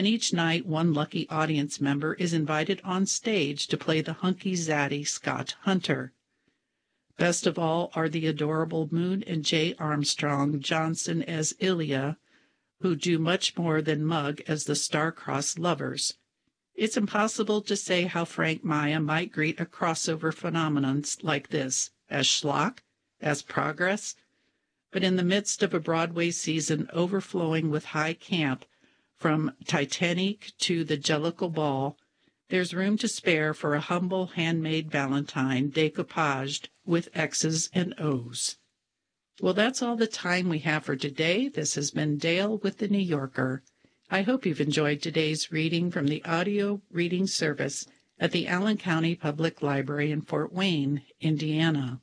and each night one lucky audience member is invited on stage to play the hunky-zaddy Scott Hunter. Best of all are the adorable Moon and Jay Armstrong Johnson as Ilya, who do much more than mug as the star-crossed lovers. It's impossible to say how Frank Maya might greet a crossover phenomenon like this, as schlock, as progress, but in the midst of a Broadway season overflowing with high camp, from Titanic to the Jellicle Ball, there's room to spare for a humble handmade valentine decoupaged with X's and O's. Well, that's all the time we have for today. This has been Dale with the New Yorker. I hope you've enjoyed today's reading from the audio reading service at the Allen County Public Library in Fort Wayne, Indiana.